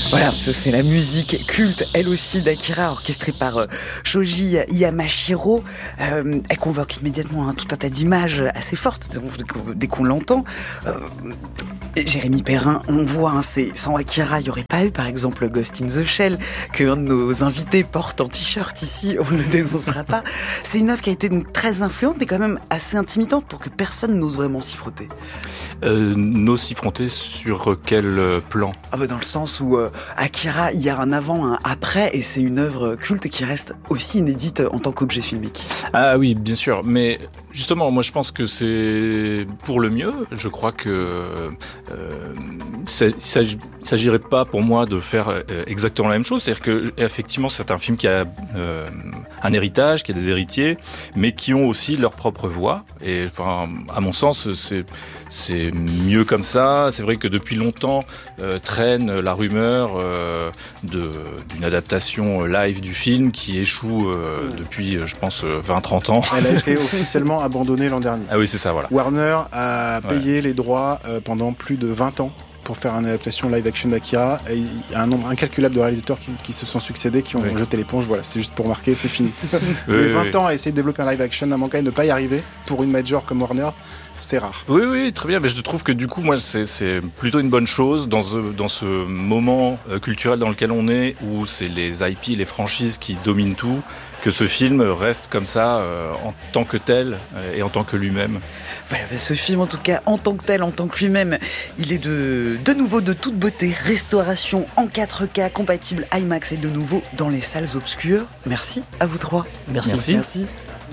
Voilà, c'est la musique culte, elle aussi, d'Akira, orchestrée par Shoji Yamashiro. Elle convoque immédiatement tout un tas d'images assez fortes dès qu'on l'entend. Jérémy Perrin, on voit, sans Akira, il n'y aurait pas eu, par exemple, Ghost in the Shell, qu'un de nos invités porte en t-shirt ici, on ne le dénoncera pas. C'est une œuvre qui a été donc très influente, mais quand même assez intimidante pour que personne n'ose vraiment s'y frotter. N'ose s'y frotter sur quel plan ? Dans le sens où Akira, il y a un avant, un après, et c'est une œuvre culte qui reste aussi inédite en tant qu'objet filmique. Ah oui, bien sûr, mais justement, moi je pense que c'est pour le mieux. Je crois que il s'agirait pas pour moi de faire exactement la même chose. C'est-à-dire que effectivement, c'est un film qui a un héritage, qui a des héritiers, mais qui ont aussi leur propre voix. Et enfin, à mon sens, c'est mieux comme ça. C'est vrai que depuis longtemps traîne la rumeur d'une adaptation live du film qui échoue depuis, je pense, 20-30 ans. Elle a été officiellement abandonnée l'an dernier. Ah oui, c'est ça, voilà. Warner a payé les droits pendant plus de 20 ans pour faire une adaptation live-action d'Akira. Et il y a un nombre incalculable de réalisateurs qui se sont succédés, qui ont jeté l'éponge. Voilà, c'est juste pour marquer, c'est fini. Mais 20 ans à essayer de développer un live-action, à manquer de ne pas y arriver, pour une major comme Warner, c'est rare. Oui, très bien. Mais je trouve que du coup, moi, c'est plutôt une bonne chose dans ce moment culturel dans lequel on est, où c'est les IP, les franchises qui dominent tout, que ce film reste comme ça en tant que tel et en tant que lui-même. Voilà, ce film, en tout cas, en tant que tel, en tant que lui-même, il est de nouveau de toute beauté. Restauration en 4K, compatible IMAX et de nouveau dans les salles obscures. Merci à vous trois. Merci.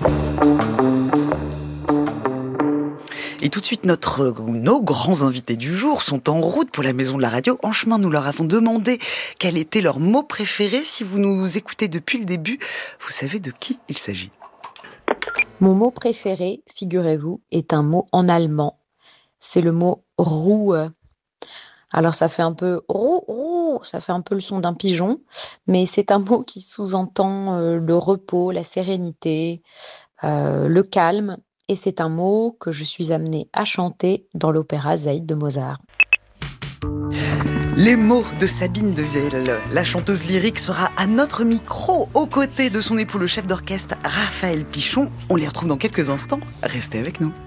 Et tout de suite, nos grands invités du jour sont en route pour la Maison de la Radio. En chemin, nous leur avons demandé quel était leur mot préféré. Si vous nous écoutez depuis le début, vous savez de qui il s'agit. Mon mot préféré, figurez-vous, est un mot en allemand. C'est le mot « Ruhe ». Alors ça fait un peu « roux », ça fait un peu le son d'un pigeon, mais c'est un mot qui sous-entend le repos, la sérénité, le calme. Et c'est un mot que je suis amenée à chanter dans l'opéra Zaïd de Mozart. Les mots de Sabine Devielle, la chanteuse lyrique, sera à notre micro, aux côtés de son époux, le chef d'orchestre Raphaël Pichon. On les retrouve dans quelques instants. Restez avec nous.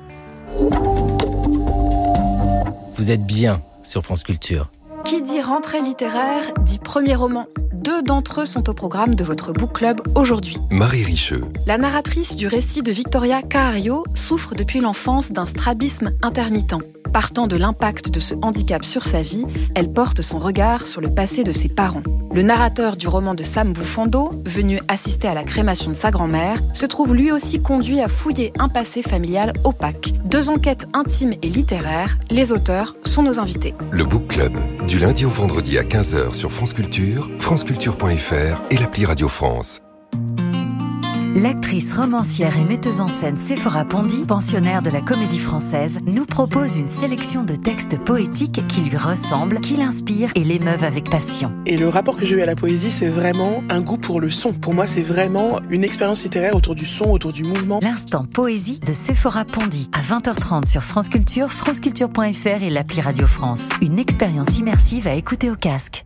Vous êtes bien sur France Culture. Qui dit rentrée littéraire, dit premier roman. 2 d'entre eux sont au programme de votre book club aujourd'hui. Marie Richeux. La narratrice du récit de Victoria Cahario souffre depuis l'enfance d'un strabisme intermittent. Partant de l'impact de ce handicap sur sa vie, elle porte son regard sur le passé de ses parents. Le narrateur du roman de Sam Bufando, venu assister à la crémation de sa grand-mère, se trouve lui aussi conduit à fouiller un passé familial opaque. 2 enquêtes intimes et littéraires, les auteurs sont nos invités. Le Book Club, du lundi au vendredi à 15h sur France Culture, franceculture.fr et l'appli Radio France. L'actrice, romancière et metteuse en scène Séphora Pondy, pensionnaire de la Comédie Française, nous propose une sélection de textes poétiques qui lui ressemblent, qui l'inspirent et l'émeuvent avec passion. Et le rapport que j'ai eu à la poésie, c'est vraiment un goût pour le son. Pour moi, c'est vraiment une expérience littéraire autour du son, autour du mouvement. L'instant poésie de Séphora Pondy, à 20h30 sur France Culture, franceculture.fr et l'appli Radio France. Une expérience immersive à écouter au casque.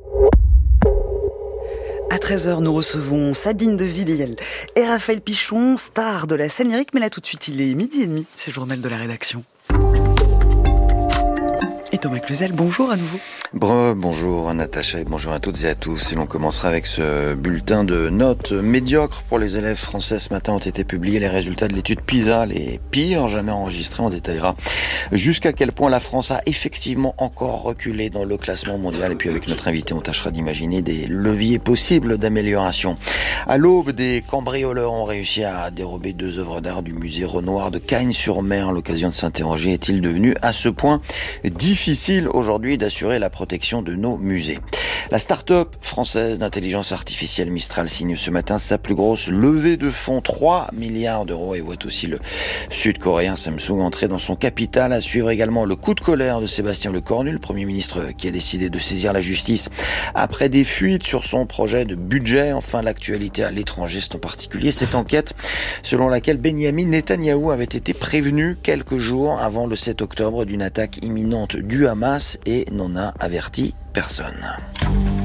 À 13h, nous recevons Sabine Devielle et Raphaël Pichon, star de la scène lyrique. Mais là, tout de suite, il est 12h30, c'est le journal de la rédaction. Et Thomas Cluzel, bonjour à nouveau. Bonjour Natacha et bonjour à toutes et à tous. Et l'on commencera avec ce bulletin de notes médiocres pour les élèves français. Ce matin ont été publiés les résultats de l'étude PISA, les pires jamais enregistrés. On détaillera jusqu'à quel point la France a effectivement encore reculé dans le classement mondial. Et puis avec notre invité, on tâchera d'imaginer des leviers possibles d'amélioration. À l'aube, des cambrioleurs ont réussi à dérober 2 œuvres d'art du musée Renoir de Cagnes-sur-Mer. L'occasion de s'interroger, est-il devenu à ce point difficile aujourd'hui d'assurer la protection de nos musées? La start-up française d'intelligence artificielle Mistral signe ce matin sa plus grosse levée de fonds, 3 milliards d'euros, et voit aussi le sud-coréen Samsung entrer dans son capital. À suivre également le coup de colère de Sébastien Lecornu, le Premier ministre qui a décidé de saisir la justice après des fuites sur son projet de budget. Enfin, l'actualité à l'étranger, c'est en particulier cette enquête selon laquelle Benyamin Netanyahou avait été prévenu quelques jours avant le 7 octobre d'une attaque imminente du Hamas et n'en a averti personne.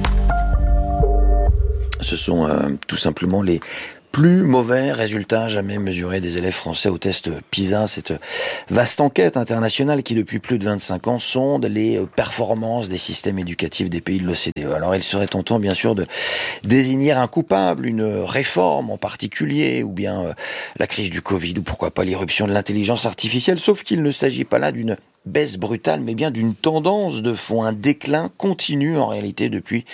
Ce sont tout simplement les plus mauvais résultats jamais mesurés des élèves français au test PISA, cette vaste enquête internationale qui depuis plus de 25 ans sonde les performances des systèmes éducatifs des pays de l'OCDE. Alors il serait tentant bien sûr de désigner un coupable, une réforme en particulier, ou bien la crise du Covid, ou pourquoi pas l'irruption de l'intelligence artificielle, sauf qu'il ne s'agit pas là d'une baisse brutale, mais bien d'une tendance de fond, un déclin continu en réalité depuis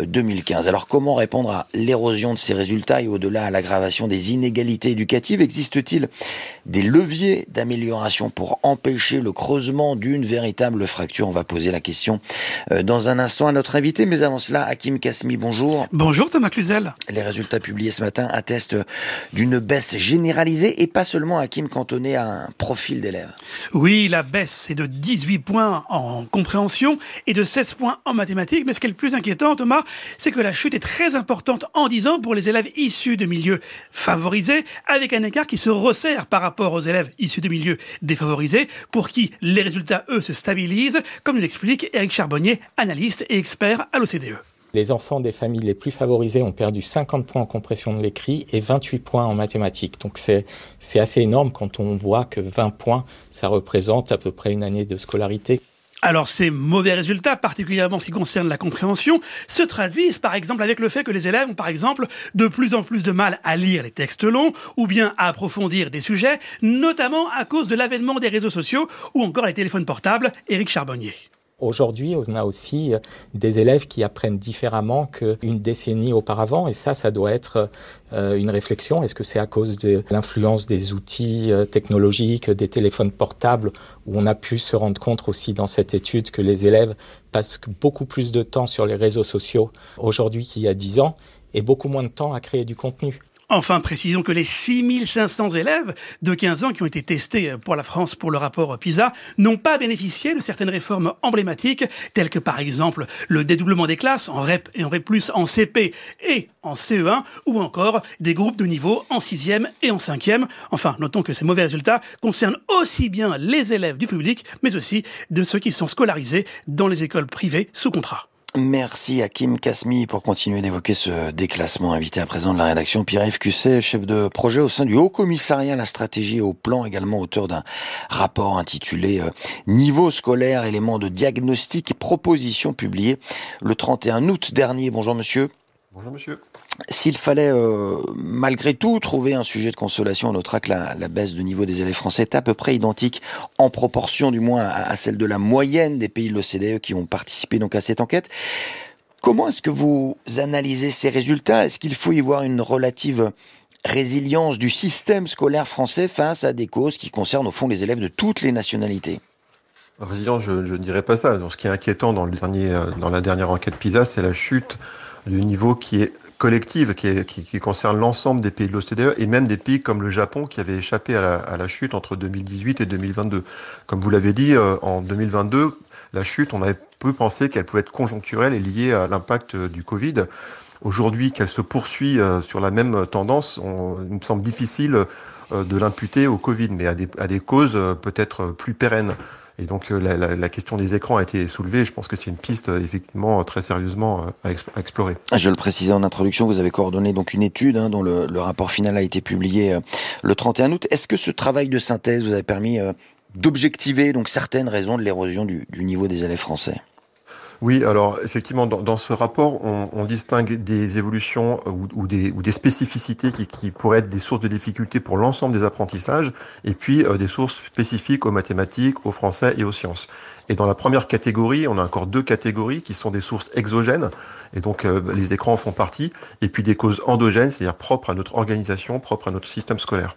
2015. Alors comment répondre à l'érosion de ces résultats et au-delà à l'aggravation des inégalités éducatives? Existe-t-il des leviers d'amélioration pour empêcher le creusement d'une véritable fracture? On va poser la question dans un instant à notre invité, mais avant cela, Hakim Kasmi, bonjour. Bonjour Thomas Cluzel. Les résultats publiés ce matin attestent d'une baisse généralisée et pas seulement, Hakim, cantonnée à un profil d'élèves. Oui, la baisse est de 18 points en compréhension et de 16 points en mathématiques. Mais ce qui est le plus inquiétant, Thomas, c'est que la chute est très importante en 10 ans pour les élèves issus de milieux favorisés, avec un écart qui se resserre par rapport aux élèves issus de milieux défavorisés, pour qui les résultats, eux, se stabilisent, comme nous l'explique Éric Charbonnier, analyste et expert à l'OCDE. Les enfants des familles les plus favorisées ont perdu 50 points en compréhension de l'écrit et 28 points en mathématiques. Donc c'est assez énorme quand on voit que 20 points, ça représente à peu près une année de scolarité. Alors ces mauvais résultats, particulièrement en ce qui concerne la compréhension, se traduisent par exemple avec le fait que les élèves ont par exemple de plus en plus de mal à lire les textes longs ou bien à approfondir des sujets, notamment à cause de l'avènement des réseaux sociaux ou encore les téléphones portables. Éric Charbonnier. Aujourd'hui, on a aussi des élèves qui apprennent différemment qu'une décennie auparavant, et ça doit être une réflexion. Est-ce que c'est à cause de l'influence des outils technologiques, des téléphones portables, où on a pu se rendre compte aussi dans cette étude que les élèves passent beaucoup plus de temps sur les réseaux sociaux aujourd'hui qu'il y a 10 ans, et beaucoup moins de temps à créer du contenu. Enfin, précisons que les 6500 élèves de 15 ans qui ont été testés pour la France pour le rapport PISA n'ont pas bénéficié de certaines réformes emblématiques, telles que par exemple le dédoublement des classes en REP et en REP+, en CP et en CE1, ou encore des groupes de niveau en 6e et en 5e. Enfin, notons que ces mauvais résultats concernent aussi bien les élèves du public, mais aussi de ceux qui sont scolarisés dans les écoles privées sous contrat. Merci Hakim Kasmi pour continuer d'évoquer ce déclassement. Invité à présent de la rédaction, Pierre-Yves Cusset, chef de projet au sein du Haut Commissariat à la stratégie et au plan, également auteur d'un rapport intitulé Niveau scolaire, éléments de diagnostic et propositions, publié le 31 août dernier. Bonjour monsieur. Bonjour monsieur. S'il fallait malgré tout trouver un sujet de consolation, on notera que la baisse de niveau des élèves français est à peu près identique en proportion du moins à celle de la moyenne des pays de l'OCDE qui ont participé donc à cette enquête. Comment est-ce que vous analysez ces résultats? Est-ce qu'il faut y voir une relative résilience du système scolaire français face à des causes qui concernent au fond les élèves de toutes les nationalités? Résilience, je ne dirais pas ça. Donc, ce qui est inquiétant dans la dernière enquête PISA, c'est la chute du niveau qui est collective, qui concerne l'ensemble des pays de l'OCDE et même des pays comme le Japon qui avait échappé à la chute entre 2018 et 2022. Comme vous l'avez dit, en 2022, la chute, on avait peu pensé qu'elle pouvait être conjoncturelle et liée à l'impact du Covid. Aujourd'hui, qu'elle se poursuit sur la même tendance, il me semble difficile de l'imputer au Covid, mais à des causes peut-être plus pérennes. Et donc la question des écrans a été soulevée. Je pense que c'est une piste effectivement très sérieusement à explorer. Je le précisais en introduction, vous avez coordonné donc une étude dont le rapport final a été publié le 31 août. Est-ce que ce travail de synthèse vous a permis d'objectiver donc certaines raisons de l'érosion du niveau des élèves français? Oui, alors effectivement, dans ce rapport, on distingue des évolutions ou des spécificités qui pourraient être des sources de difficultés pour l'ensemble des apprentissages, et puis des sources spécifiques aux mathématiques, au français et aux sciences. Et dans la première catégorie, on a encore deux catégories qui sont des sources exogènes, et donc les écrans en font partie, et puis des causes endogènes, c'est-à-dire propres à notre organisation, propres à notre système scolaire.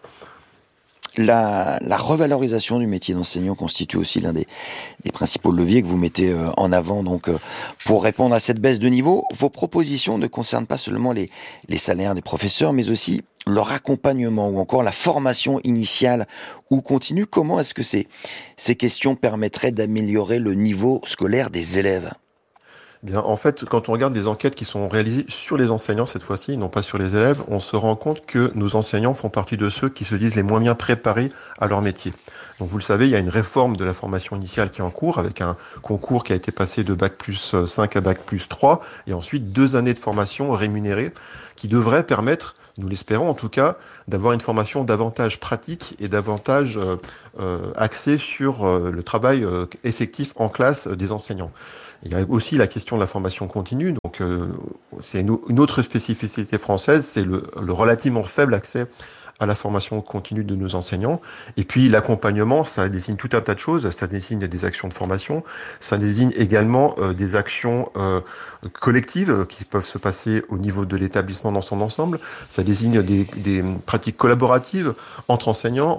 La revalorisation du métier d'enseignant constitue aussi l'un des principaux leviers que vous mettez en avant donc pour répondre à cette baisse de niveau. Vos propositions ne concernent pas seulement les salaires des professeurs, mais aussi leur accompagnement ou encore la formation initiale ou continue. Comment est-ce que ces questions permettraient d'améliorer le niveau scolaire des élèves ? Bien, en fait, quand on regarde les enquêtes qui sont réalisées sur les enseignants cette fois-ci, non pas sur les élèves, on se rend compte que nos enseignants font partie de ceux qui se disent les moins bien préparés à leur métier. Donc vous le savez, il y a une réforme de la formation initiale qui est en cours, avec un concours qui a été passé de Bac+5 à Bac+3, et ensuite 2 années de formation rémunérée, qui devrait permettre, nous l'espérons en tout cas, d'avoir une formation davantage pratique et davantage axée sur le travail effectif en classe des enseignants. Il y a aussi la question de la formation continue, donc c'est une autre spécificité française, c'est le relativement faible accès à la formation continue de nos enseignants. Et puis l'accompagnement, ça désigne tout un tas de choses. Ça désigne des actions de formation, ça désigne également des actions collectives qui peuvent se passer au niveau de l'établissement dans son ensemble. Ça désigne des pratiques collaboratives entre enseignants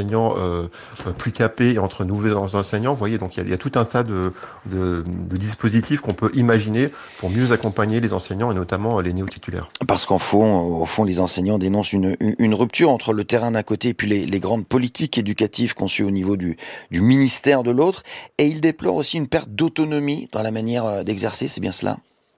plus capés et entre nouveaux enseignants. Vous voyez, donc il y a tout un tas de dispositifs qu'on peut imaginer pour mieux accompagner les enseignants et notamment les néo-titulaires. Parce au fond, les enseignants dénoncent une rupture entre le terrain d'un côté et puis les grandes politiques éducatives conçues au niveau du ministère de l'autre. Et ils déplorent aussi une perte d'autonomie dans la manière d'exercer, c'est bien cela ?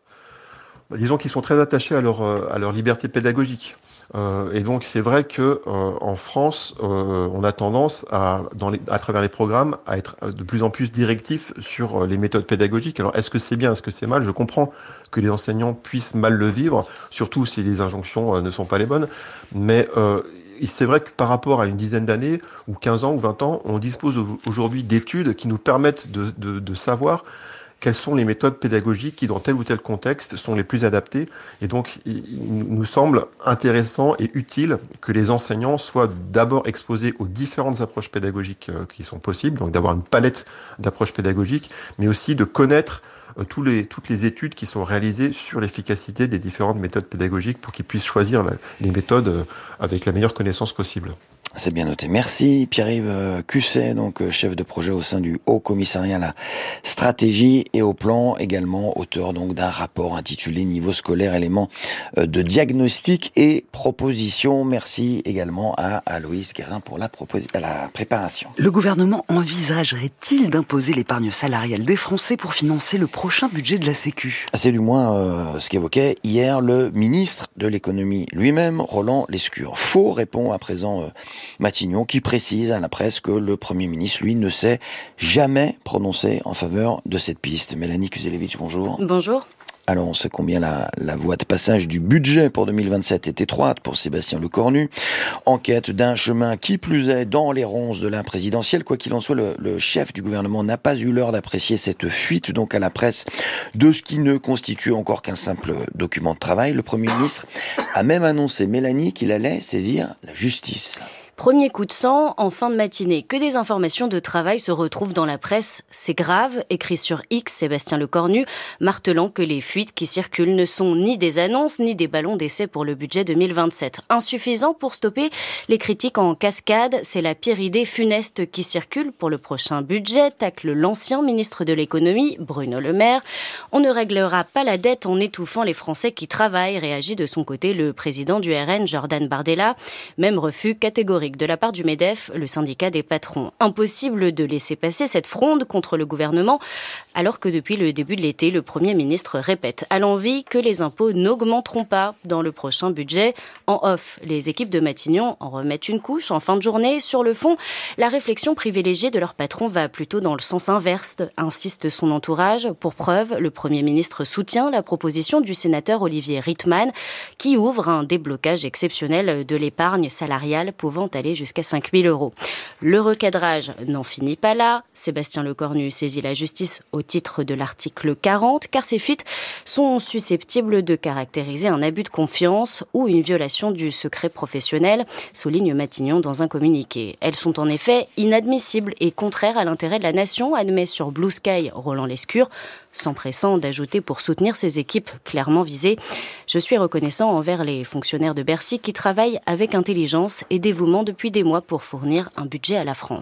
Disons qu'ils sont très attachés à leur liberté pédagogique. Et donc c'est vrai que en France, on a tendance à travers les programmes à être de plus en plus directif sur les méthodes pédagogiques. Alors est-ce que c'est bien, est-ce que c'est mal ? Je comprends que les enseignants puissent mal le vivre, surtout si les injonctions ne sont pas les bonnes. Mais c'est vrai que par rapport à une dizaine d'années, ou 15 ans, ou 20 ans, on dispose aujourd'hui d'études qui nous permettent de savoir quelles sont les méthodes pédagogiques qui, dans tel ou tel contexte, sont les plus adaptées. Et donc, il nous semble intéressant et utile que les enseignants soient d'abord exposés aux différentes approches pédagogiques qui sont possibles, donc d'avoir une palette d'approches pédagogiques, mais aussi de connaître toutes les études qui sont réalisées sur l'efficacité des différentes méthodes pédagogiques pour qu'ils puissent choisir les méthodes avec la meilleure connaissance possible. C'est bien noté. Merci Pierre-Yves Cusset, donc chef de projet au sein du Haut Commissariat à la stratégie et au plan, également auteur donc d'un rapport intitulé Niveau scolaire, éléments de diagnostic et proposition. Merci également à Aloïs Guérin pour la préparation. Le gouvernement envisagerait-il d'imposer l'épargne salariale des Français pour financer le prochain budget de la Sécu ? C'est du moins ce qu'évoquait hier le ministre de l'économie lui-même, Roland Lescure. Faux, répond à présent Matignon, qui précise à la presse que le Premier ministre, lui, ne s'est jamais prononcé en faveur de cette piste. Mélanie Kuzelevich, bonjour. Bonjour. Alors, on sait combien la voie de passage du budget pour 2027 est étroite pour Sébastien Lecornu. En quête d'un chemin qui plus est dans les ronces de la présidentielle. Quoi qu'il en soit, le chef du gouvernement n'a pas eu l'heure d'apprécier cette fuite, donc à la presse, de ce qui ne constitue encore qu'un simple document de travail. Le Premier ministre a même annoncé, Mélanie, qu'il allait saisir la justice. Premier coup de sang en fin de matinée. Que des informations de travail se retrouvent dans la presse, c'est grave, écrit sur X Sébastien Lecornu, martelant que les fuites qui circulent ne sont ni des annonces ni des ballons d'essai pour le budget 2027. Insuffisant pour stopper les critiques en cascade, c'est la pire idée funeste qui circule pour le prochain budget, tacle l'ancien ministre de l'économie, Bruno Le Maire. On ne réglera pas la dette en étouffant les Français qui travaillent, réagit de son côté le président du RN, Jordan Bardella. Même refus catégorique de la part du MEDEF, le syndicat des patrons. Impossible de laisser passer cette fronde contre le gouvernement, alors que depuis le début de l'été, le Premier ministre répète à l'envi que les impôts n'augmenteront pas dans le prochain budget. En off, les équipes de Matignon en remettent une couche en fin de journée. Sur le fond, la réflexion privilégiée de leur patron va plutôt dans le sens inverse, insiste son entourage. Pour preuve, le Premier ministre soutient la proposition du sénateur Olivier Rietmann, qui ouvre un déblocage exceptionnel de l'épargne salariale pouvant aller jusqu'à 5 000 €. Le recadrage n'en finit pas là. Sébastien Lecornu saisit la justice au titre de l'article 40, car ces fuites sont susceptibles de caractériser un abus de confiance ou une violation du secret professionnel, souligne Matignon dans un communiqué. Elles sont en effet inadmissibles et contraires à l'intérêt de la nation, admet sur Blue Sky Roland Lescure, s'empressant d'ajouter pour soutenir ses équipes clairement visées. Je suis reconnaissant envers les fonctionnaires de Bercy qui travaillent avec intelligence et dévouement depuis des mois pour fournir un budget à la France.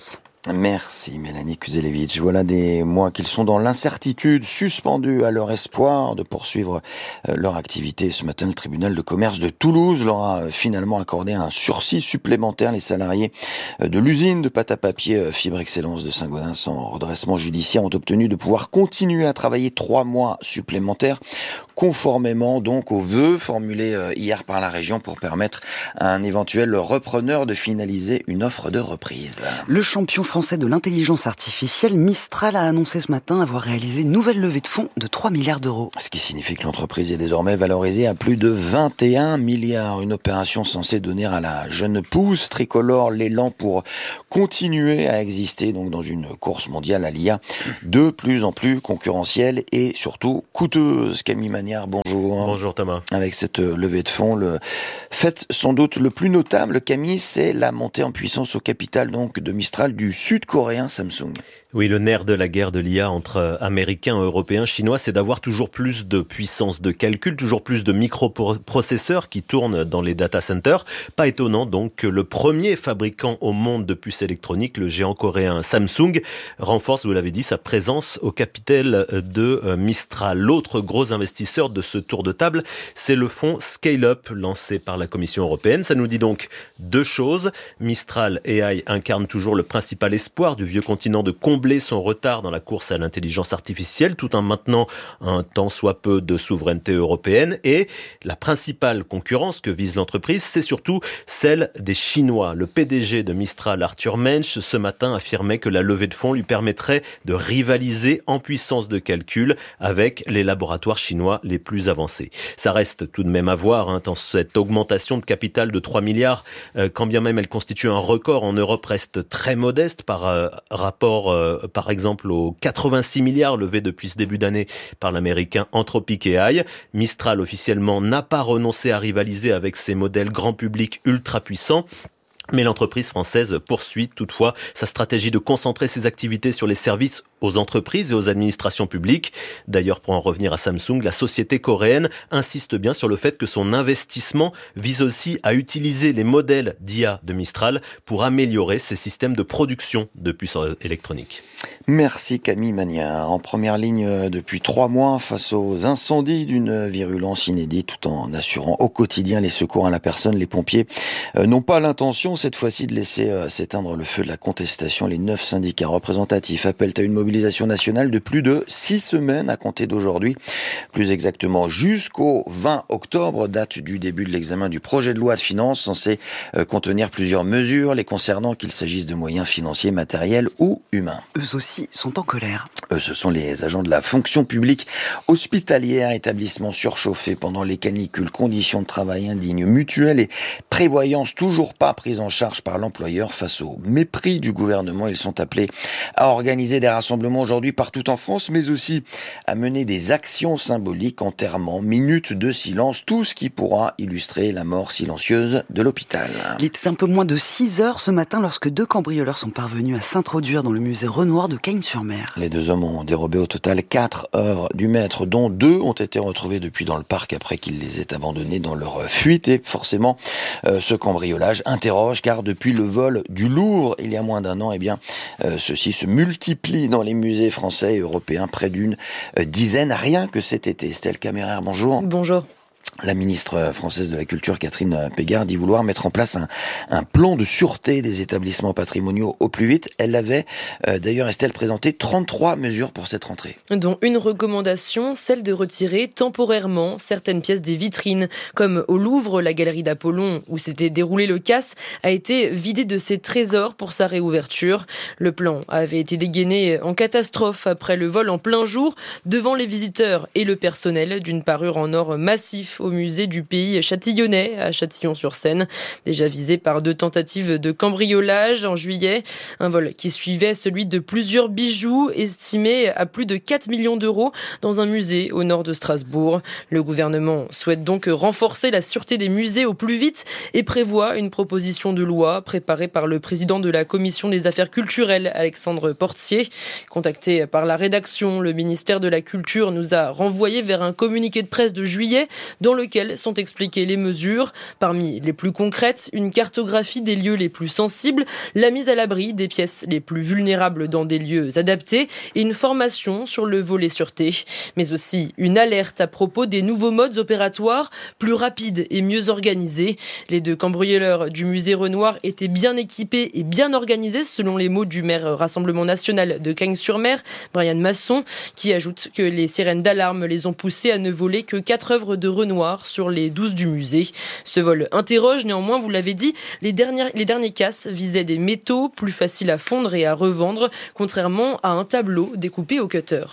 Merci Mélanie Kuzelevich. Voilà des mois qu'ils sont dans l'incertitude, suspendus à leur espoir de poursuivre leur activité. Ce matin, le tribunal de commerce de Toulouse leur a finalement accordé un sursis supplémentaire. Les salariés de l'usine de pâte à papier Fibre Excellence de Saint-Gaudens en redressement judiciaire ont obtenu de pouvoir continuer à travailler 3 mois supplémentaires, conformément donc aux vœux formulés hier par la région pour permettre à un éventuel repreneur de finaliser une offre de reprise. Le champion français de l'intelligence artificielle, Mistral, a annoncé ce matin avoir réalisé une nouvelle levée de fonds de 3 milliards d'euros. Ce qui signifie que l'entreprise est désormais valorisée à plus de 21 milliards. Une opération censée donner à la jeune pousse tricolore l'élan pour continuer à exister donc dans une course mondiale à l'IA de plus en plus concurrentielle et surtout coûteuse. Camille Magnard, bonjour. Bonjour Thomas. Avec cette levée de fonds, le fait sans doute le plus notable, Camille, c'est la montée en puissance au capital donc de Mistral du sud-coréen Samsung. Oui, le nerf de la guerre de l'IA entre Américains, Européens, Chinois, c'est d'avoir toujours plus de puissance de calcul, toujours plus de microprocesseurs qui tournent dans les data centers. Pas étonnant donc que le premier fabricant au monde de puces électroniques, le géant coréen Samsung, renforce, vous l'avez dit, sa présence au capital de Mistral. L'autre gros investisseur de ce tour de table, c'est le fonds Scale-up lancé par la Commission européenne. Ça nous dit donc 2 choses. Mistral AI incarne toujours le principal espoir du vieux continent de combler son retard dans la course à l'intelligence artificielle tout en maintenant un tant soit peu de souveraineté européenne. Et la principale concurrence que vise l'entreprise, c'est surtout celle des Chinois. Le PDG de Mistral, Arthur Mensch, ce matin affirmait que la levée de fonds lui permettrait de rivaliser en puissance de calcul avec les laboratoires chinois les plus avancés. Ça reste tout de même à voir dans cette augmentation de capital de 3 milliards, quand bien même elle constitue un record en Europe, reste très modeste par rapport par exemple aux 86 milliards levés depuis ce début d'année par l'américain Anthropic AI. Mistral officiellement n'a pas renoncé à rivaliser avec ses modèles grand public ultra puissants. Mais l'entreprise française poursuit toutefois sa stratégie de concentrer ses activités sur les services aux entreprises et aux administrations publiques. D'ailleurs, pour en revenir à Samsung, la société coréenne insiste bien sur le fait que son investissement vise aussi à utiliser les modèles d'IA de Mistral pour améliorer ses systèmes de production de puces électroniques. Merci Camille Magnard. En première ligne depuis 3 mois face aux incendies d'une virulence inédite, tout en assurant au quotidien les secours à la personne, les pompiers n'ont pas l'intention cette fois-ci de laisser s'éteindre le feu de la contestation. Les 9 syndicats représentatifs appellent à une mobilisation nationale de plus de 6 semaines à compter d'aujourd'hui. Plus exactement jusqu'au 20 octobre, date du début de l'examen du projet de loi de finances censé contenir plusieurs mesures les concernant, qu'il s'agisse de moyens financiers, matériels ou humains. Eux aussi sont en colère. Ce sont les agents de la fonction publique hospitalière, établissements surchauffés pendant les canicules, conditions de travail indignes, mutuelles et prévoyance toujours pas prise en charge par l'employeur. Face au mépris du gouvernement, ils sont appelés à organiser des rassemblements aujourd'hui partout en France, mais aussi à mener des actions symboliques, enterrements, minutes de silence, tout ce qui pourra illustrer la mort silencieuse de l'hôpital. Il était un peu moins de 6 heures ce matin lorsque 2 cambrioleurs sont parvenus à s'introduire dans le musée Renoir de Cagnes-sur-Mer. Les 2 hommes ont dérobé au total 4 œuvres du maître, dont 2 ont été retrouvées depuis dans le parc après qu'ils les aient abandonnées dans leur fuite. Et forcément, ce cambriolage interroge, car depuis le vol du Louvre, il y a moins d'1 an, ceci se multiplie dans les musées français et européens, près d'une dizaine, rien que cet été. Estelle Caméraire, bonjour. Bonjour. La ministre française de la Culture, Catherine Pégard, dit vouloir mettre en place un plan de sûreté des établissements patrimoniaux au plus vite. Elle avait d'ailleurs, Estelle, présenté 33 mesures pour cette rentrée. Dont une recommandation, celle de retirer temporairement certaines pièces des vitrines. Comme au Louvre, la galerie d'Apollon, où s'était déroulé le casse, a été vidée de ses trésors pour sa réouverture. Le plan avait été dégainé en catastrophe après le vol en plein jour devant les visiteurs et le personnel d'une parure en or massif au musée du pays châtillonnais à Châtillon-sur-Seine, déjà visé par 2 tentatives de cambriolage en juillet. Un vol qui suivait celui de plusieurs bijoux estimés à plus de 4 millions d'euros dans un musée au nord de Strasbourg. Le gouvernement souhaite donc renforcer la sûreté des musées au plus vite et prévoit une proposition de loi préparée par le président de la Commission des affaires culturelles, Alexandre Portier. Contacté par la rédaction, le ministère de la Culture nous a renvoyé vers un communiqué de presse de juillet dans dans lequel sont expliquées les mesures. Parmi les plus concrètes, une cartographie des lieux les plus sensibles, la mise à l'abri des pièces les plus vulnérables dans des lieux adaptés et une formation sur le volet sûreté. Mais aussi une alerte à propos des nouveaux modes opératoires, plus rapides et mieux organisés. Les 2 cambrioleurs du musée Renoir étaient bien équipés et bien organisés, selon les mots du maire Rassemblement National de Cagnes-sur-Mer, Brian Masson, qui ajoute que les sirènes d'alarme les ont poussés à ne voler que 4 œuvres de Renoir sur les 12 du musée. Ce vol interroge néanmoins, vous l'avez dit, les derniers casses visaient des métaux plus faciles à fondre et à revendre, contrairement à un tableau découpé au cutter.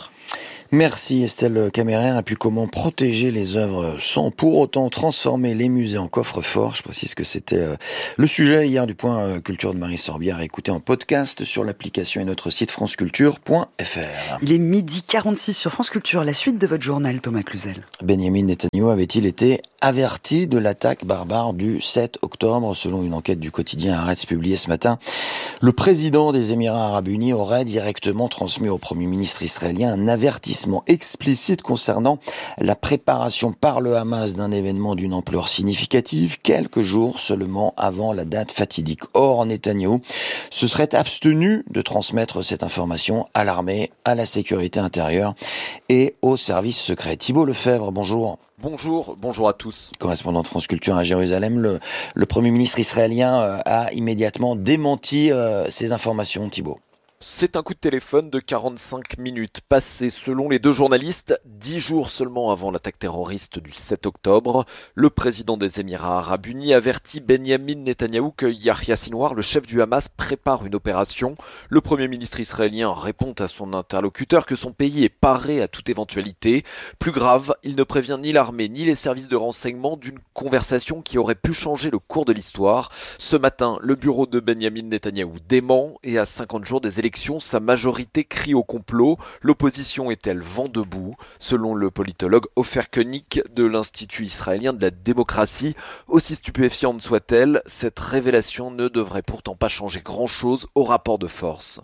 Merci Estelle Caméraire. Et puis comment protéger les œuvres sans pour autant transformer les musées en coffre-fort. Je précise que c'était le sujet hier du point culture de Marie Sorbière à écouter en podcast sur l'application et notre site franceculture.fr. Il est 12h46 sur France Culture. La suite de votre journal, Thomas Cluzel. Benjamin Netanyahu avait-il été averti de l'attaque barbare du 7 octobre? Selon une enquête du quotidien Haaretz publiée ce matin, le président des Émirats Arabes Unis aurait directement transmis au Premier ministre israélien un avertissement explicite concernant la préparation par le Hamas d'un événement d'une ampleur significative, quelques jours seulement avant la date fatidique. Or, Netanyahou se serait abstenu de transmettre cette information à l'armée, à la sécurité intérieure et aux services secrets. Thibault Lefebvre, bonjour. Bonjour à tous. Correspondant de France Culture à Jérusalem, le Premier ministre israélien a immédiatement démenti ces informations, Thibault. C'est un coup de téléphone de 45 minutes passé selon les 2 journalistes 10 jours seulement avant l'attaque terroriste du 7 octobre. Le président des Émirats Arabes Unis avertit Benjamin Netanyahou que Yahya Sinwar, le chef du Hamas, prépare une opération. Le Premier ministre israélien répond à son interlocuteur que son pays est paré à toute éventualité. Plus grave, il ne prévient ni l'armée ni les services de renseignement d'une conversation qui aurait pu changer le cours de l'histoire. Ce matin, le bureau de Benjamin Netanyahou dément et à 50 jours des élections, sa majorité crie au complot. L'opposition est-elle vent debout? Selon le politologue Ofer Koenig de l'Institut israélien de la démocratie, aussi stupéfiante soit-elle, cette révélation ne devrait pourtant pas changer grand-chose au rapport de force.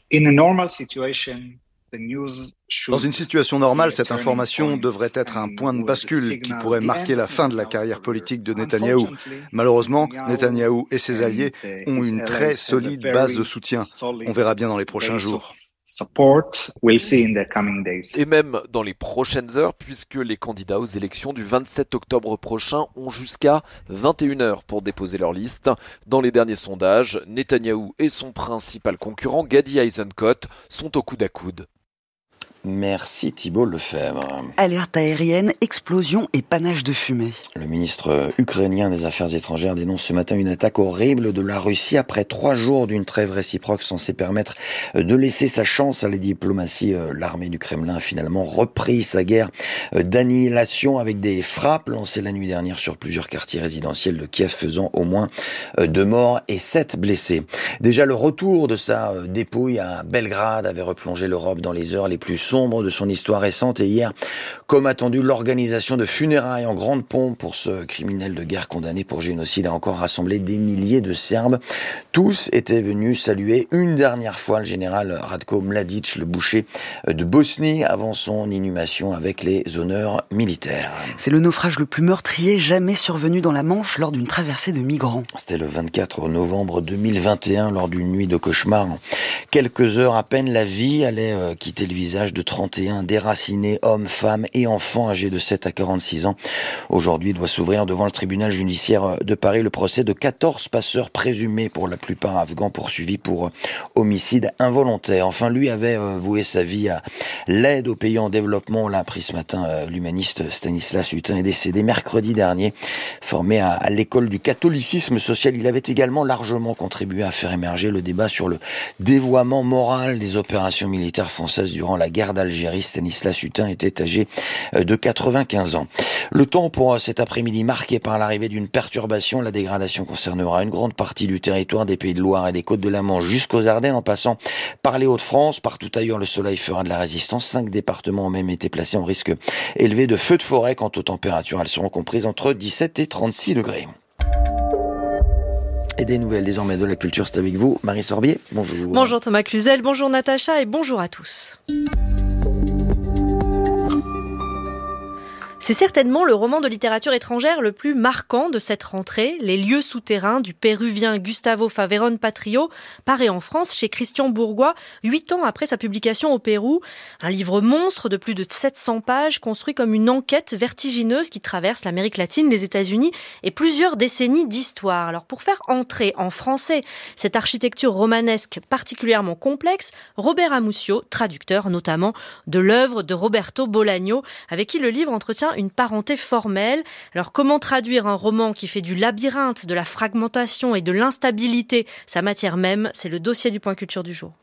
Dans une situation normale, cette information devrait être un point de bascule qui pourrait marquer la fin de la carrière politique de Netanyahou. Malheureusement, Netanyahou et ses alliés ont une très solide base de soutien. On verra bien dans les prochains jours. Et même dans les prochaines heures, puisque les candidats aux élections du 27 octobre prochain ont jusqu'à 21h pour déposer leur liste. Dans les derniers sondages, Netanyahou et son principal concurrent, Gadi Eisenkot, sont au coude à coude. Merci Thibault Lefebvre. Alerte aérienne, explosion et panache de fumée. Le ministre ukrainien des Affaires étrangères dénonce ce matin une attaque horrible de la Russie après 3 jours d'une trêve réciproque censée permettre de laisser sa chance à la diplomatie. L'armée du Kremlin a finalement repris sa guerre d'annihilation avec des frappes lancées la nuit dernière sur plusieurs quartiers résidentiels de Kiev, faisant au moins 2 morts et 7 blessés. Déjà, le retour de sa dépouille à Belgrade avait replongé l'Europe dans les heures les plus sombres de son histoire récente, et hier, comme attendu, l'organisation de funérailles en grande pompe pour ce criminel de guerre condamné pour génocide a encore rassemblé des milliers de Serbes. Tous étaient venus saluer une dernière fois le général Ratko Mladic, le boucher de Bosnie, avant son inhumation avec les honneurs militaires. C'est le naufrage le plus meurtrier jamais survenu dans la Manche lors d'une traversée de migrants. C'était le 24 novembre 2021, lors d'une nuit de cauchemar. En quelques heures à peine, la vie allait quitter le visage de 31 déracinés, hommes, femmes et enfants âgés de 7 à 46 ans. Aujourd'hui doit s'ouvrir devant le tribunal judiciaire de Paris le procès de 14 passeurs présumés, pour la plupart afghans, poursuivis pour homicide involontaire. Enfin, lui avait voué sa vie à l'aide aux pays en développement. On l'a appris ce matin, l'humaniste Stanislas Hutin est décédé mercredi dernier. Formé à l'école du catholicisme social, il avait également largement contribué à faire émerger le débat sur le dévoiement moral des opérations militaires françaises durant la guerre d'Algérie. Stanislas Hutin était âgé de 95 ans. Le temps pour cet après-midi marqué par l'arrivée d'une perturbation. La dégradation concernera une grande partie du territoire des Pays de Loire et des Côtes de la Manche jusqu'aux Ardennes, en passant par les Hauts-de-France. Partout ailleurs, le soleil fera de la résistance. 5 départements ont même été placés en risque élevé de feux de forêt. Quant aux températures, elles seront comprises entre 17 et 36 degrés. Et des nouvelles désormais de la culture, c'est avec vous, Marie Sorbier. Bonjour. Bonjour Thomas Cluzel, bonjour Natacha et bonjour à tous. C'est certainement le roman de littérature étrangère le plus marquant de cette rentrée. Les lieux souterrains du péruvien Gustavo Faverón Patrillo paraît en France chez Christian Bourgois, 8 ans après sa publication au Pérou. Un livre monstre de plus de 700 pages, construit comme une enquête vertigineuse qui traverse l'Amérique latine, les États-Unis et plusieurs décennies d'histoire. Alors pour faire entrer en français cette architecture romanesque particulièrement complexe, Robert Amucio, traducteur notamment de l'œuvre de Roberto Bolaño, avec qui le livre entretient une parenté formelle. Alors comment traduire un roman qui fait du labyrinthe, de la fragmentation et de l'instabilité sa matière même? C'est le dossier du Point Culture du jour.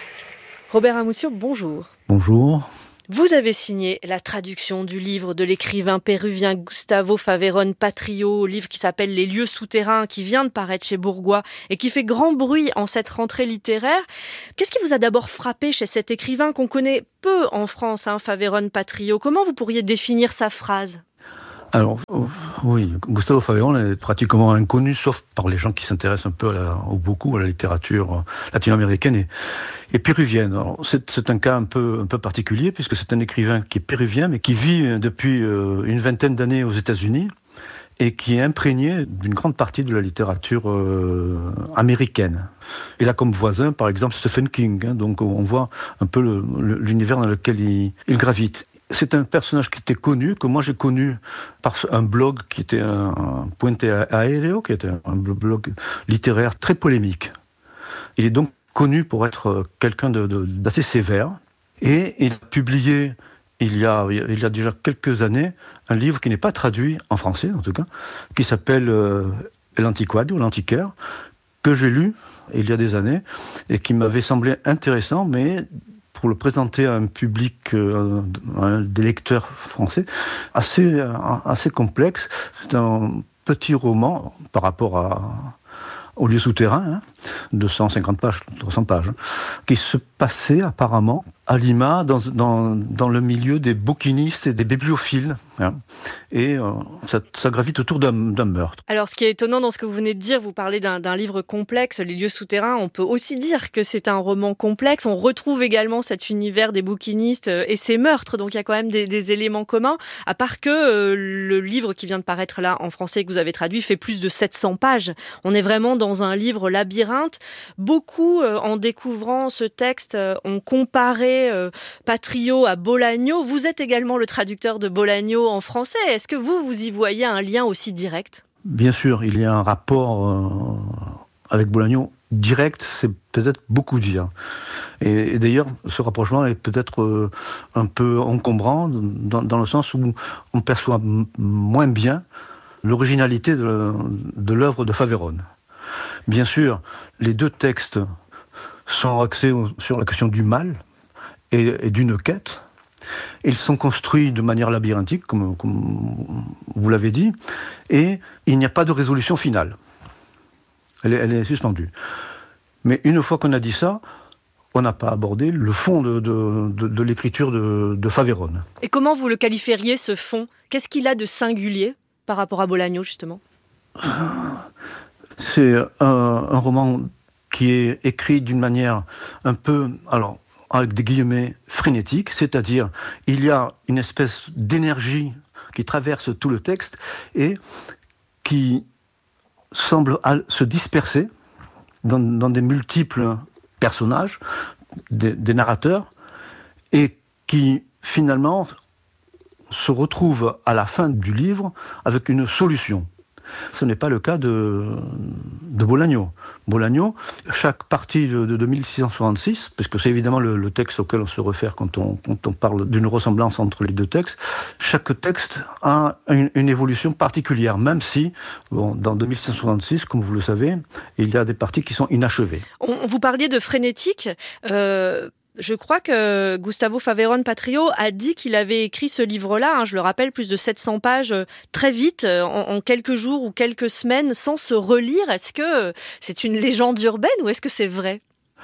Robert Amucio, bonjour. Bonjour. Vous avez signé la traduction du livre de l'écrivain péruvien Gustavo Faverón Patrillo, livre qui s'appelle Les lieux souterrains, qui vient de paraître chez Bourgois et qui fait grand bruit en cette rentrée littéraire. Qu'est-ce qui vous a d'abord frappé chez cet écrivain qu'on connaît peu en France, Faverón Patrillo? Comment vous pourriez définir sa phrase? Alors, oui, Gustavo Faverón est pratiquement inconnu, sauf par les gens qui s'intéressent un peu ou beaucoup à la littérature latino-américaine et péruvienne. Alors, c'est un cas un peu particulier, puisque c'est un écrivain qui est péruvien, mais qui vit depuis une vingtaine d'années aux États-Unis, et qui est imprégné d'une grande partie de la littérature américaine. Il a comme voisin, par exemple, Stephen King, donc on voit un peu l'univers dans lequel il gravite. C'est un personnage qui était connu, que moi j'ai connu par un blog qui était un Puente Aéreo, qui était un blog littéraire très polémique. Il est donc connu pour être quelqu'un d'assez sévère. Et il a publié, il y a déjà quelques années, un livre qui n'est pas traduit en français, en tout cas, qui s'appelle El Antiquario, l'Antiquaire, que j'ai lu il y a des années, et qui m'avait semblé intéressant, mais pour le présenter à un public, des lecteurs français, assez complexe. C'est un petit roman par rapport au lieu souterrain, 250 pages, 300 pages, qui se passait apparemment à Lima, dans le milieu des bouquinistes et des bibliophiles. Et ça gravite autour d'un meurtre. Alors, ce qui est étonnant dans ce que vous venez de dire, vous parlez d'un livre complexe, Les lieux souterrains, on peut aussi dire que c'est un roman complexe. On retrouve également cet univers des bouquinistes et ces meurtres, donc il y a quand même des éléments communs, à part que le livre qui vient de paraître là en français, que vous avez traduit, fait plus de 700 pages. On est vraiment dans un livre labyrinthe. Beaucoup, en découvrant ce texte, ont comparé Patrillo à Bolaño. Vous êtes également le traducteur de Bolaño en français. Est-ce que vous y voyez un lien aussi direct? Bien sûr, il y a un rapport avec Bolaño direct, c'est peut-être beaucoup dire. Et d'ailleurs, ce rapprochement est peut-être un peu encombrant dans le sens où on perçoit moins bien l'originalité de l'œuvre de Faverón. Bien sûr, les deux textes sont axés sur la question du mal et d'une quête. Ils sont construits de manière labyrinthique, comme vous l'avez dit, et il n'y a pas de résolution finale. Elle est suspendue. Mais une fois qu'on a dit ça, on n'a pas abordé le fond de l'écriture de Faverón. Et comment vous le qualifieriez, ce fond? Qu'est-ce qu'il a de singulier par rapport à Bolaño, justement? C'est un roman qui est écrit d'une manière un peu, alors avec des guillemets, frénétique, c'est-à-dire il y a une espèce d'énergie qui traverse tout le texte et qui semble se disperser dans des multiples personnages, des narrateurs, et qui finalement se retrouve à la fin du livre avec une solution. Ce n'est pas le cas de Bolaño. Bolaño, chaque partie de 1666, parce que c'est évidemment le texte auquel on se réfère quand on parle d'une ressemblance entre les deux textes, chaque texte a une évolution particulière, même si, dans 2666, comme vous le savez, il y a des parties qui sont inachevées. Vous parliez de frénétique. Je crois que Gustavo Faverón Patrillo a dit qu'il avait écrit ce livre-là, je le rappelle, plus de 700 pages, très vite, en quelques jours ou quelques semaines, sans se relire. Est-ce que c'est une légende urbaine ou est-ce que c'est vrai?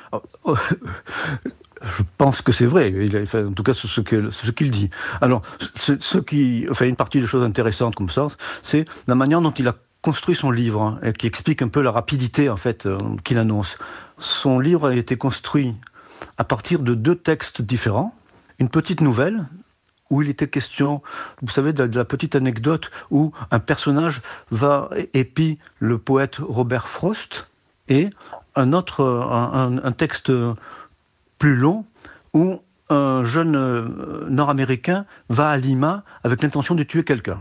Je pense que c'est vrai. En tout cas, c'est ce qu'il dit. Alors, une partie des choses intéressantes comme ça, c'est la manière dont il a construit son livre, et qui explique un peu la rapidité, en fait, qu'il annonce. Son livre a été construit à partir de deux textes différents, une petite nouvelle où il était question, vous savez, de la petite anecdote où un personnage va épie le poète Robert Frost, et un texte plus long où un jeune nord-américain va à Lima avec l'intention de tuer quelqu'un.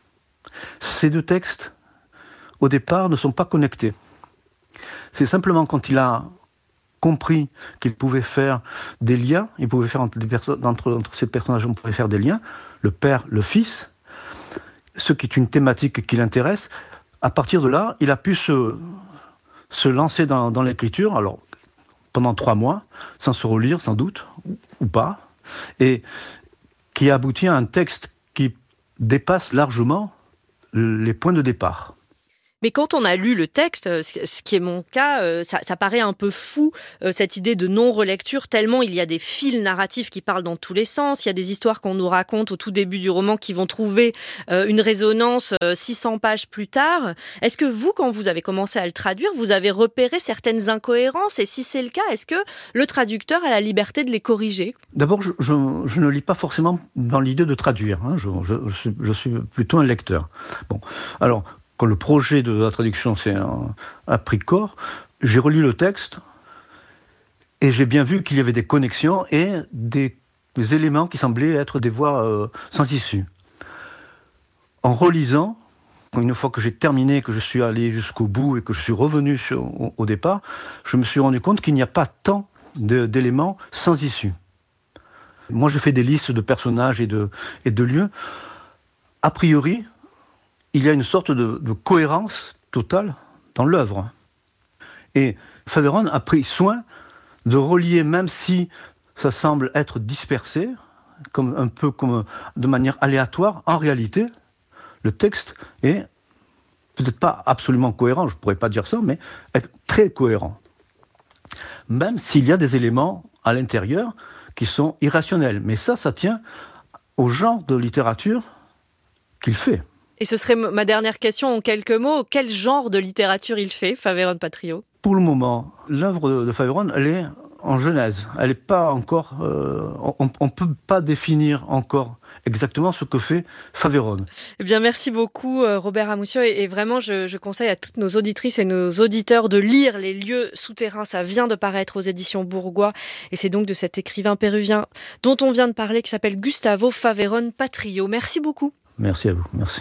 Ces deux textes, au départ, ne sont pas connectés. C'est simplement quand il a compris qu'il pouvait faire des liens, il pouvait faire entre ces personnages, on pouvait faire des liens, le père, le fils, ce qui est une thématique qui l'intéresse. À partir de là, il a pu se lancer dans l'écriture, alors pendant 3 mois, sans se relire sans doute, ou pas, et qui aboutit à un texte qui dépasse largement les points de départ. Mais quand on a lu le texte, ce qui est mon cas, ça paraît un peu fou, cette idée de non-relecture, tellement il y a des fils narratifs qui parlent dans tous les sens. Il y a des histoires qu'on nous raconte au tout début du roman qui vont trouver une résonance 600 pages plus tard. Est-ce que vous, quand vous avez commencé à le traduire, vous avez repéré certaines incohérences? Et si c'est le cas, est-ce que le traducteur a la liberté de les corriger? D'abord, je ne lis pas forcément dans l'idée de traduire. Hein. Je suis plutôt un lecteur. Bon, alors... Quand le projet de la traduction a pris corps, j'ai relu le texte et j'ai bien vu qu'il y avait des connexions et des éléments qui semblaient être des voies sans issue. En relisant, une fois que j'ai terminé, que je suis allé jusqu'au bout et que je suis revenu au départ, je me suis rendu compte qu'il n'y a pas tant d'éléments sans issue. Moi, je fais des listes de personnages et de lieux. A priori, il y a une sorte de cohérence totale dans l'œuvre. Et Faveron a pris soin de relier, même si ça semble être dispersé, un peu comme de manière aléatoire, en réalité, le texte est peut-être pas absolument cohérent, je ne pourrais pas dire ça, mais est très cohérent. Même s'il y a des éléments à l'intérieur qui sont irrationnels. Mais ça tient au genre de littérature qu'il fait. Et ce serait ma dernière question en quelques mots. Quel genre de littérature il fait, Faveron Patrio? Pour le moment, l'œuvre de Faveron, elle est en genèse. Elle n'est pas encore... on ne peut pas définir encore exactement ce que fait Faveron. Eh bien, merci beaucoup, Robert Amussio. Et vraiment, je conseille à toutes nos auditrices et nos auditeurs de lire Les lieux souterrains. Ça vient de paraître aux éditions Bourgois. Et c'est donc de cet écrivain péruvien dont on vient de parler, qui s'appelle Gustavo Faveron Patrio. Merci beaucoup. Merci à vous. Merci.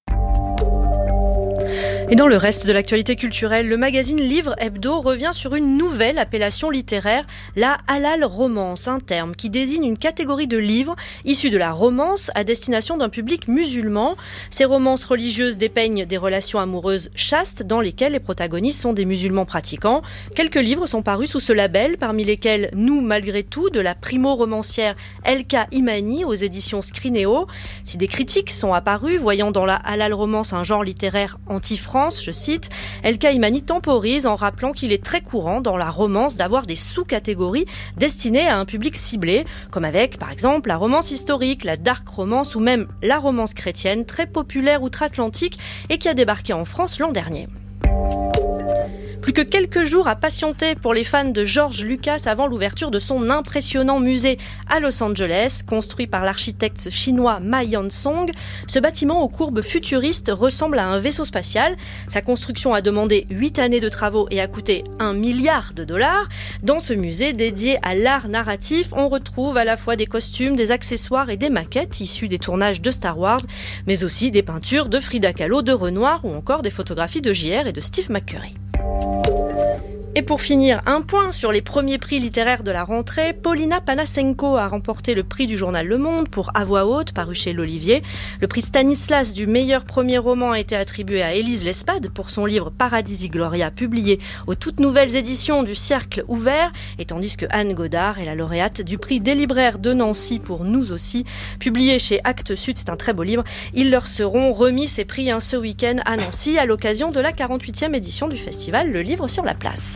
Et dans le reste de l'actualité culturelle, le magazine Livre Hebdo revient sur une nouvelle appellation littéraire, la halal romance, un terme qui désigne une catégorie de livres issus de la romance à destination d'un public musulman. Ces romances religieuses dépeignent des relations amoureuses chastes dans lesquelles les protagonistes sont des musulmans pratiquants. Quelques livres sont parus sous ce label, parmi lesquels Nous malgré tout, de la primo-romancière Elka Imani aux éditions Scrinéo. Si des critiques sont apparues, voyant dans la halal romance un genre littéraire anti-France, je cite, Elka Imani temporise en rappelant qu'il est très courant dans la romance d'avoir des sous-catégories destinées à un public ciblé, comme avec par exemple la romance historique, la dark romance ou même la romance chrétienne, très populaire outre-Atlantique et qui a débarqué en France l'an dernier. Plus que quelques jours à patienter pour les fans de George Lucas avant l'ouverture de son impressionnant musée à Los Angeles, construit par l'architecte chinois Ma Yansong. Ce bâtiment aux courbes futuristes ressemble à un vaisseau spatial. Sa construction a demandé 8 années de travaux et a coûté $1 milliard. Dans ce musée dédié à l'art narratif, on retrouve à la fois des costumes, des accessoires et des maquettes issues des tournages de Star Wars, mais aussi des peintures de Frida Kahlo, de Renoir ou encore des photographies de J.R. et de Steve McCurry. Et pour finir, un point sur les premiers prix littéraires de la rentrée. Paulina Panasenko a remporté le prix du journal Le Monde pour À voix haute, paru chez l'Olivier. Le prix Stanislas du meilleur premier roman a été attribué à Élise Lespade pour son livre Paradisi Gloria, publié aux toutes nouvelles éditions du Cercle Ouvert, et tandis que Anne Godard est la lauréate du prix des libraires de Nancy pour Nous aussi, publié chez Actes Sud. C'est un très beau livre. Ils leur seront remis ces prix ce week-end à Nancy à l'occasion de la 48e édition du festival Le Livre sur la Place.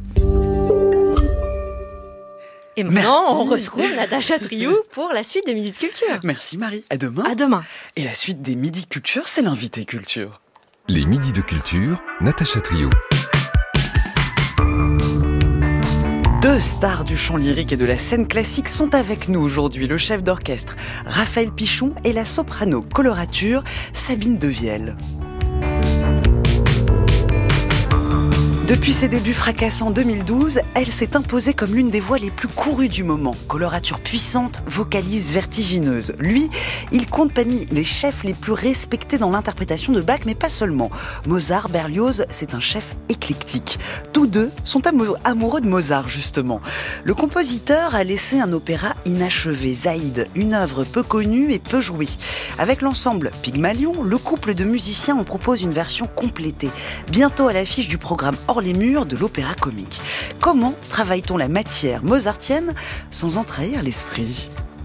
Et maintenant, on retrouve Natacha Triou pour la suite des Midis de Culture. Merci Marie. À demain. À demain. Et la suite des Midis de Culture, c'est l'invité culture. Les Midis de Culture, Natacha Triou. Deux stars du chant lyrique et de la scène classique sont avec nous aujourd'hui. Le chef d'orchestre Raphaël Pichon et la soprano colorature Sabine Devielle. Depuis ses débuts fracassants en 2012, elle s'est imposée comme l'une des voix les plus courues du moment. Colorature puissante, vocalise vertigineuse. Lui, il compte parmi les chefs les plus respectés dans l'interprétation de Bach, mais pas seulement. Mozart, Berlioz, c'est un chef éclectique. Tous deux sont amoureux de Mozart, justement. Le compositeur a laissé un opéra inachevé, Zaïd, une œuvre peu connue et peu jouée. Avec l'ensemble Pygmalion, le couple de musiciens en propose une version complétée. Bientôt à l'affiche du programme Hors les murs de l'opéra comique. Comment travaille-t-on la matière mozartienne sans en trahir l'esprit ?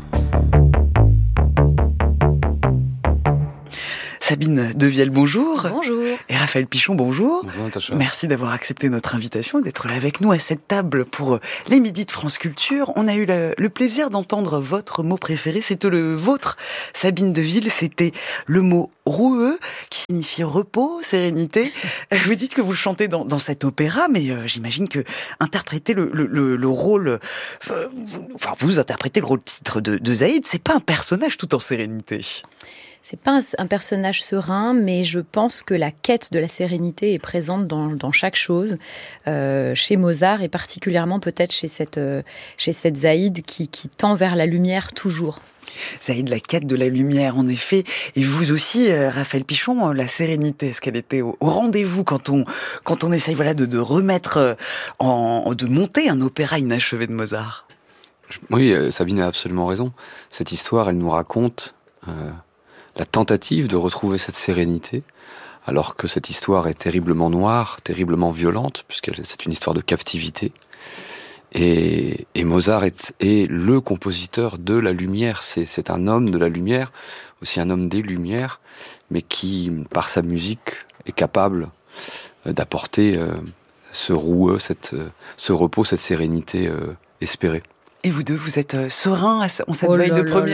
Sabine Devielle, bonjour. Bonjour. Et Raphaël Pichon, bonjour. Bonjour Natacha. Merci d'avoir accepté notre invitation et d'être là avec nous à cette table pour les Midis de France Culture. On a eu le plaisir d'entendre votre mot préféré. C'était le vôtre, Sabine Devielle. C'était le mot roueux, qui signifie repos, sérénité. Vous dites que vous chantez dans cet opéra, mais j'imagine que interpréter le rôle, vous interprétez le rôle titre de Zaïd, c'est pas un personnage tout en sérénité. C'est pas un personnage serein, mais je pense que la quête de la sérénité est présente dans chaque chose, chez Mozart et particulièrement peut-être chez cette Zaïd qui tend vers la lumière toujours. Zaïd, la quête de la lumière, en effet. Et vous aussi, Raphaël Pichon, la sérénité, est-ce qu'elle était au rendez-vous quand on essaye de remettre, de monter un opéra inachevé de Mozart ? Oui, Sabine a absolument raison. Cette histoire, elle nous raconte la tentative de retrouver cette sérénité, alors que cette histoire est terriblement noire, terriblement violente, puisque c'est une histoire de captivité. Et Mozart est le compositeur de la lumière. C'est un homme de la lumière, aussi un homme des lumières, mais qui, par sa musique, est capable d'apporter ce roueux, ce repos, cette sérénité espérée. Et vous deux, vous êtes sereins en cette veille de première ?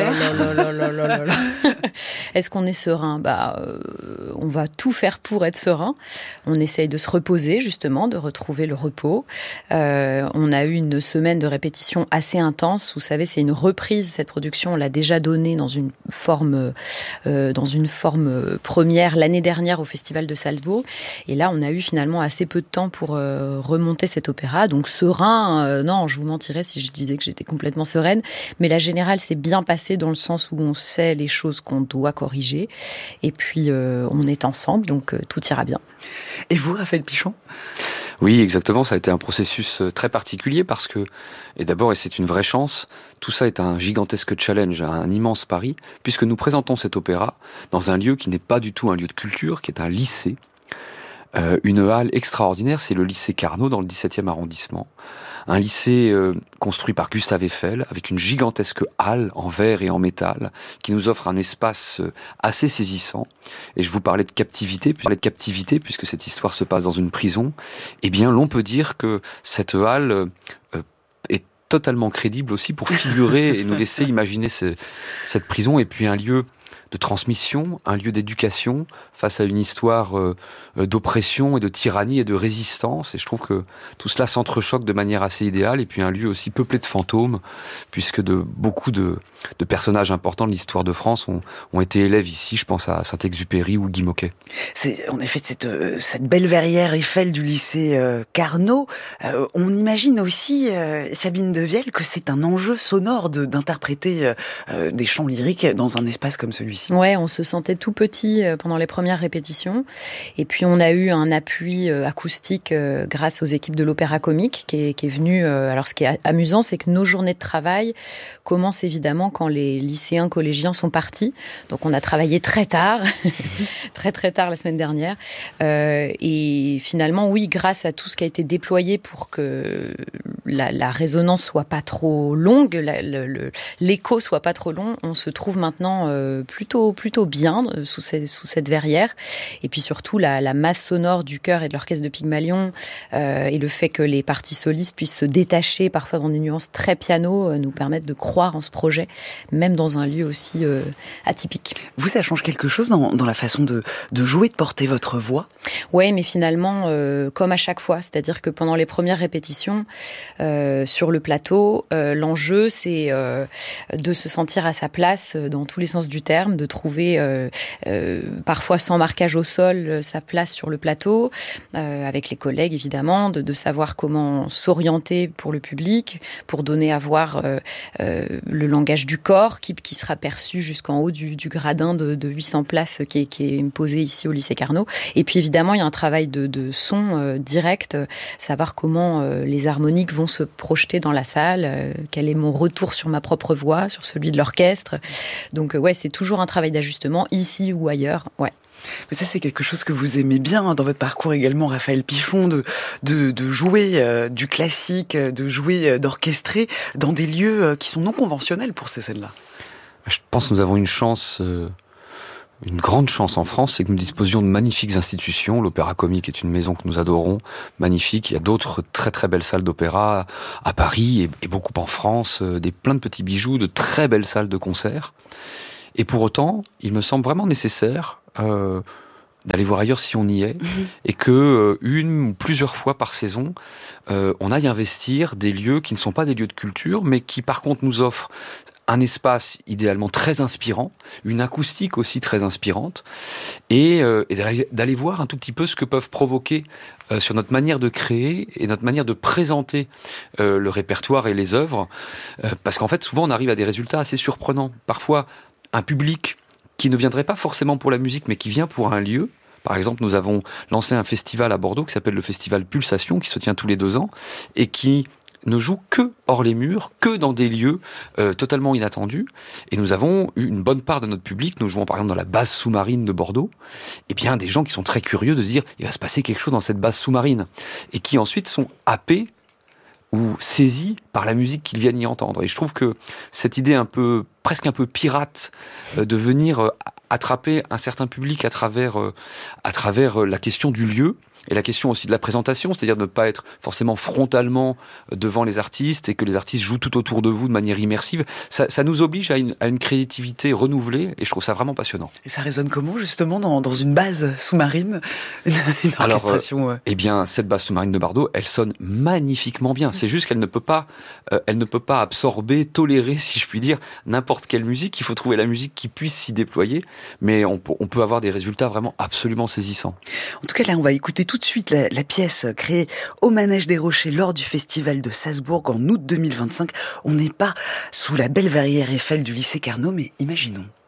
Est-ce qu'on est serein ? On va tout faire pour être serein. On essaye de se reposer, justement, de retrouver le repos. On a eu une semaine de répétition assez intense. Vous savez, c'est une reprise, cette production. On l'a déjà donnée dans une forme première l'année dernière au Festival de Salzbourg. Et là, on a eu finalement assez peu de temps pour remonter cet opéra. Donc serein, non, je vous mentirais si je disais que j'étais complètement sereine, mais la générale s'est bien passée dans le sens où on sait les choses qu'on doit corriger, et puis on est ensemble, donc tout ira bien. Et vous, Raphaël Pichon ? Oui, exactement, ça a été un processus très particulier parce que, et c'est une vraie chance, tout ça est un gigantesque challenge, un immense pari, puisque nous présentons cet opéra dans un lieu qui n'est pas du tout un lieu de culture, qui est un lycée, une halle extraordinaire, c'est le lycée Carnot dans le 17e arrondissement. Un lycée construit par Gustave Eiffel, avec une gigantesque halle en verre et en métal, qui nous offre un espace assez saisissant. Et je vous parlais de captivité, puisque cette histoire se passe dans une prison. Eh bien, l'on peut dire que cette halle est totalement crédible aussi pour figurer et nous laisser imaginer cette prison, et puis un lieu de transmission, un lieu d'éducation face à une histoire d'oppression et de tyrannie et de résistance. Et je trouve que tout cela s'entrechoque de manière assez idéale. Et puis un lieu aussi peuplé de fantômes, puisque beaucoup de personnages importants de l'histoire de France ont été élèves ici. Je pense à Saint-Exupéry ou Guy Moquet. C'est en effet cette belle verrière Eiffel du lycée Carnot. On imagine aussi, Sabine Devielle, que c'est un enjeu sonore d'interpréter des chants lyriques dans un espace comme celui-ci. Ouais, on se sentait tout petit pendant les premières répétitions. Et puis on a eu un appui acoustique grâce aux équipes de l'Opéra Comique qui est venu. Alors ce qui est amusant, c'est que nos journées de travail commencent évidemment quand les lycéens collégiens sont partis. Donc on a travaillé très tard, très tard la semaine dernière. Et finalement, oui, grâce à tout ce qui a été déployé pour que la résonance soit pas trop longue, l'écho soit pas trop long, on se trouve maintenant plutôt bien sous cette verrière. Et puis surtout la masse sonore du chœur et de l'orchestre de Pygmalion et le fait que les parties solistes puissent se détacher parfois dans des nuances très piano nous permettent de croire en ce projet, même dans un lieu aussi atypique. Vous, ça change quelque chose dans la façon de jouer, de porter votre voix ? Ouais, mais finalement, comme à chaque fois, c'est-à-dire que pendant les premières répétitions, sur le plateau. L'enjeu, c'est de se sentir à sa place dans tous les sens du terme, de trouver parfois sans marquage au sol sa place sur le plateau, avec les collègues évidemment, de savoir comment s'orienter pour le public, pour donner à voir le langage du corps qui sera perçu jusqu'en haut du gradin de 800 places qui est posé ici au lycée Carnot. Et puis évidemment, il y a un travail de son direct, savoir comment les harmoniques vont se projeter dans la salle, quel est mon retour sur ma propre voix, sur celui de l'orchestre. Donc c'est toujours un travail d'ajustement, ici ou ailleurs. Ouais. Mais ça, c'est quelque chose que vous aimez bien dans votre parcours également, Raphaël Pichon, de jouer du classique, de jouer, d'orchestrer dans des lieux qui sont non conventionnels pour ces scènes-là. Je pense que nous avons une grande chance en France, c'est que nous disposions de magnifiques institutions. L'Opéra Comique est une maison que nous adorons, magnifique. Il y a d'autres très très belles salles d'opéra à Paris et beaucoup en France, plein de petits bijoux, de très belles salles de concert. Et pour autant, il me semble vraiment nécessaire d'aller voir ailleurs si on y est, et que une ou plusieurs fois par saison, on aille investir des lieux qui ne sont pas des lieux de culture, mais qui par contre nous offrent un espace idéalement très inspirant, une acoustique aussi très inspirante, et d'aller voir un tout petit peu ce que peuvent provoquer sur notre manière de créer et notre manière de présenter le répertoire et les œuvres, parce qu'en fait souvent on arrive à des résultats assez surprenants. Parfois un public qui ne viendrait pas forcément pour la musique, mais qui vient pour un lieu. Par exemple, nous avons lancé un festival à Bordeaux qui s'appelle le Festival Pulsation, qui se tient tous les 2 ans, et qui ne joue que hors les murs, que dans des lieux totalement inattendus. Et nous avons eu une bonne part de notre public, nous jouons par exemple dans la base sous-marine de Bordeaux, et bien des gens qui sont très curieux de se dire, il va se passer quelque chose dans cette base sous-marine, et qui ensuite sont happés ou saisis par la musique qu'ils viennent y entendre. Et je trouve que cette idée presque un peu pirate de venir attraper un certain public à travers la question du lieu, et la question aussi de la présentation, c'est-à-dire de ne pas être forcément frontalement devant les artistes et que les artistes jouent tout autour de vous de manière immersive, ça nous oblige à une créativité renouvelée, et je trouve ça vraiment passionnant. Et ça résonne comment justement dans une base sous-marine, une orchestration Eh bien, cette base sous-marine de Bordeaux, elle sonne magnifiquement bien. C'est juste qu'elle ne peut pas absorber, tolérer, si je puis dire, n'importe quelle musique. Il faut trouver la musique qui puisse s'y déployer, mais on peut avoir des résultats vraiment absolument saisissants. En tout cas, là, on va écouter tout de suite la pièce créée au Manège des Rochers lors du festival de Salzbourg en août 2025. On n'est pas sous la belle verrière Eiffel du lycée Carnot, mais imaginons.